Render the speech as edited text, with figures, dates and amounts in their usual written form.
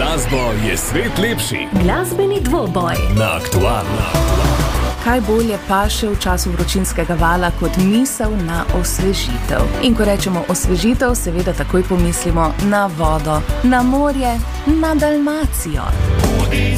glasbo je svet lepši. Glasbeni dvoboj Na Aktualno. Kaj bolje paše v času vročinskega vala kot misel na osvežitev. In ko rečemo osvežitev, seveda takoj pomislimo na vodo, na morje, na Dalmacijo.